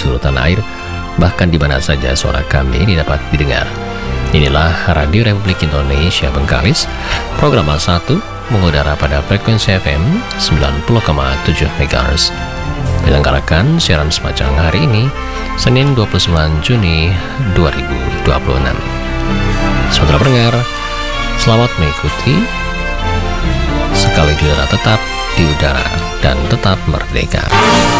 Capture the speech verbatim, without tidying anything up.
seluruh tanah air, bahkan di mana saja suara kami ini dapat didengar. Inilah Radio Republik Indonesia Bengkalis, program A satu mengudara pada frekuensi F M sembilan puluh koma tujuh megahertz. Menyelenggarakan siaran semacam hari ini, Senin dua puluh sembilan Juni dua ribu dua puluh enam. Saudara pendengar, selamat mengikuti. Sekali di udara tetap di udara dan tetap merdeka.